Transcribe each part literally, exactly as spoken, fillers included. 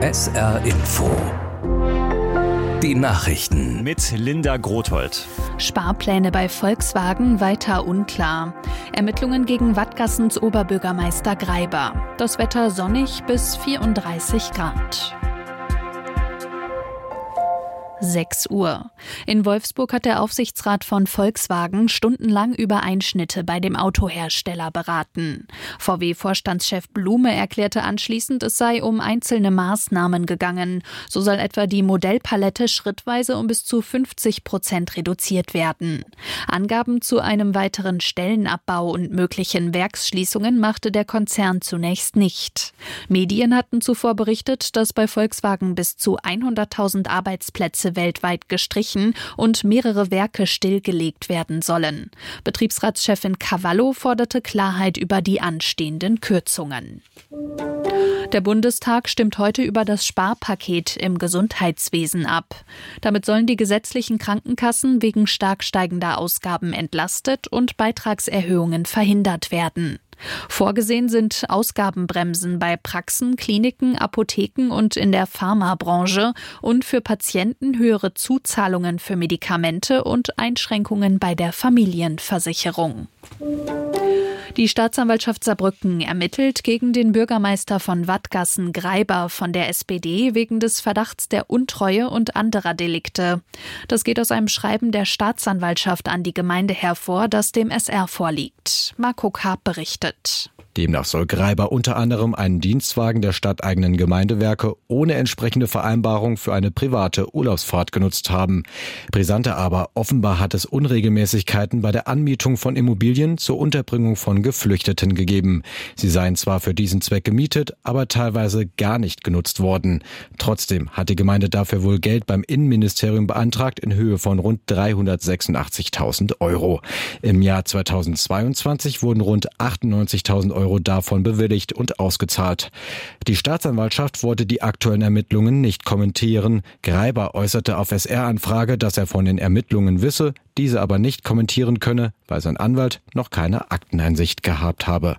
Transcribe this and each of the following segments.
S R Info. Die Nachrichten. Mit Linda Grothold. Sparpläne bei Volkswagen weiter unklar. Ermittlungen gegen Wattgassens Oberbürgermeister Greiber. Das Wetter sonnig bis vierunddreißig Grad. sechs Uhr. In Wolfsburg hat der Aufsichtsrat von Volkswagen stundenlang über Einschnitte bei dem Autohersteller beraten. V W-Vorstandschef Blume erklärte anschließend, es sei um einzelne Maßnahmen gegangen. So soll etwa die Modellpalette schrittweise um bis zu fünfzig Prozent reduziert werden. Angaben zu einem weiteren Stellenabbau und möglichen Werksschließungen machte der Konzern zunächst nicht. Medien hatten zuvor berichtet, dass bei Volkswagen bis zu hunderttausend Arbeitsplätze weltweit gestrichen und mehrere Werke stillgelegt werden sollen. Betriebsratschefin Cavallo forderte Klarheit über die anstehenden Kürzungen. Der Bundestag stimmt heute über das Sparpaket im Gesundheitswesen ab. Damit sollen die gesetzlichen Krankenkassen wegen stark steigender Ausgaben entlastet und Beitragserhöhungen verhindert werden. Vorgesehen sind Ausgabenbremsen bei Praxen, Kliniken, Apotheken und in der Pharmabranche und für Patienten höhere Zuzahlungen für Medikamente und Einschränkungen bei der Familienversicherung. Die Staatsanwaltschaft Saarbrücken ermittelt gegen den Bürgermeister von Wattgassen Greiber von der S P D wegen des Verdachts der Untreue und anderer Delikte. Das geht aus einem Schreiben der Staatsanwaltschaft an die Gemeinde hervor, das dem S R vorliegt. Marco Karp berichtet. Demnach soll Greiber unter anderem einen Dienstwagen der stadteigenen Gemeindewerke ohne entsprechende Vereinbarung für eine private Urlaubsfahrt genutzt haben. Brisanter aber, offenbar hat es Unregelmäßigkeiten bei der Anmietung von Immobilien zur Unterbringung von Geflüchteten gegeben. Sie seien zwar für diesen Zweck gemietet, aber teilweise gar nicht genutzt worden. Trotzdem hat die Gemeinde dafür wohl Geld beim Innenministerium beantragt in Höhe von rund dreihundertsechsundachtzigtausend Euro. Im Jahr zweitausendzweiundzwanzig wurden rund achtundneunzigtausend Euro davon bewilligt und ausgezahlt. Die Staatsanwaltschaft wollte die aktuellen Ermittlungen nicht kommentieren. Greiber äußerte auf S R-Anfrage, dass er von den Ermittlungen wisse, diese aber nicht kommentieren könne, weil sein Anwalt noch keine Akteneinsicht gehabt habe.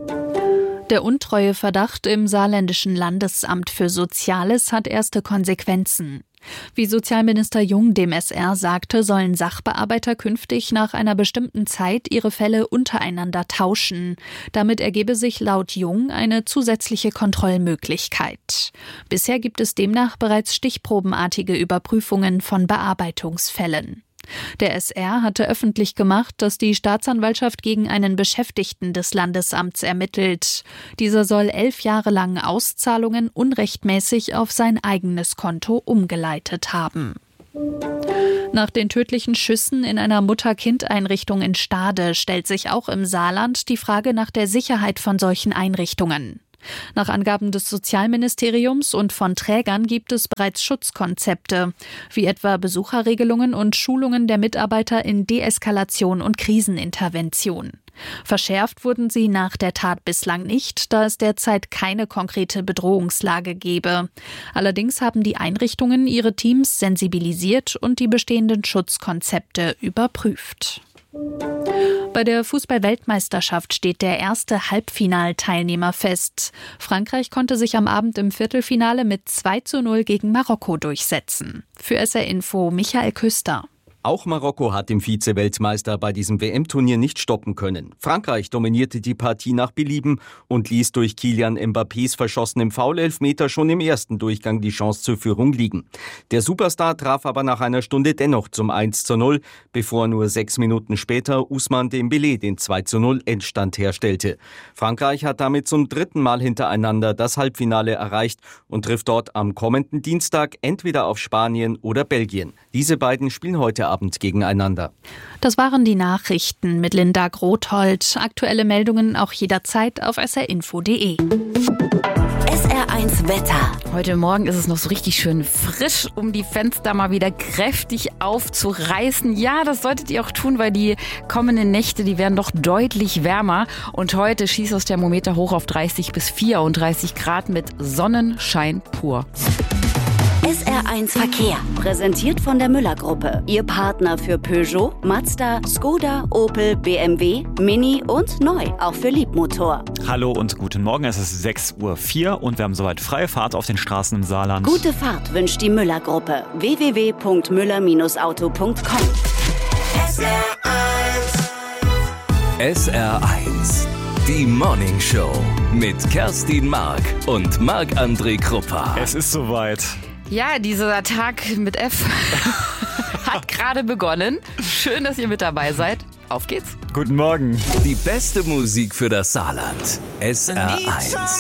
Der Untreueverdacht im saarländischen Landesamt für Soziales hat erste Konsequenzen. Wie Sozialminister Jung dem S R sagte, sollen Sachbearbeiter künftig nach einer bestimmten Zeit ihre Fälle untereinander tauschen. Damit ergebe sich laut Jung eine zusätzliche Kontrollmöglichkeit. Bisher gibt es demnach bereits stichprobenartige Überprüfungen von Bearbeitungsfällen. Der S R hatte öffentlich gemacht, dass die Staatsanwaltschaft gegen einen Beschäftigten des Landesamts ermittelt. Dieser soll elf Jahre lang Auszahlungen unrechtmäßig auf sein eigenes Konto umgeleitet haben. Nach den tödlichen Schüssen in einer Mutter-Kind-Einrichtung in Stade stellt sich auch im Saarland die Frage nach der Sicherheit von solchen Einrichtungen. Nach Angaben des Sozialministeriums und von Trägern gibt es bereits Schutzkonzepte, wie etwa Besucherregelungen und Schulungen der Mitarbeiter in Deeskalation und Krisenintervention. Verschärft wurden sie nach der Tat bislang nicht, da es derzeit keine konkrete Bedrohungslage gebe. Allerdings haben die Einrichtungen ihre Teams sensibilisiert und die bestehenden Schutzkonzepte überprüft. Bei der Fußball-Weltmeisterschaft steht der erste Halbfinalteilnehmer fest. Frankreich konnte sich am Abend im Viertelfinale mit zwei zu null gegen Marokko durchsetzen. Für S R Info Michael Küster. Auch Marokko hat den Vize-Weltmeister bei diesem W M-Turnier nicht stoppen können. Frankreich dominierte die Partie nach Belieben und ließ durch Kylian Mbappés verschossenem Foul-Elfmeter schon im ersten Durchgang die Chance zur Führung liegen. Der Superstar traf aber nach einer Stunde dennoch zum eins zu null, bevor nur sechs Minuten später Ousmane Dembélé den zwei zu null Endstand herstellte. Frankreich hat damit zum dritten Mal hintereinander das Halbfinale erreicht und trifft dort am kommenden Dienstag entweder auf Spanien oder Belgien. Diese beiden spielen heute Abend gegeneinander. Das waren die Nachrichten mit Linda Grothold. Aktuelle Meldungen auch jederzeit auf s r info punkt d e. S R eins Wetter. Heute Morgen ist es noch so richtig schön frisch, um die Fenster mal wieder kräftig aufzureißen. Ja, das solltet ihr auch tun, weil die kommenden Nächte, die werden doch deutlich wärmer. Und heute schießt das Thermometer hoch auf dreißig bis vierunddreißig Grad mit Sonnenschein pur. S R eins Verkehr, präsentiert von der Müller-Gruppe. Ihr Partner für Peugeot, Mazda, Skoda, Opel, B M W, Mini und neu, auch für Liebmotor. Hallo und guten Morgen, es ist sechs Uhr vier und wir haben soweit freie Fahrt auf den Straßen im Saarland. Gute Fahrt wünscht die Müller-Gruppe. w w w punkt müller auto punkt com. S R eins. S R eins. Die Morning Show mit Kerstin Mark und Marc-André Kruppa. Es ist soweit. Ja, dieser Tag mit F hat gerade begonnen. Schön, dass ihr mit dabei seid. Auf geht's. Guten Morgen. Die beste Musik für das Saarland. S R eins.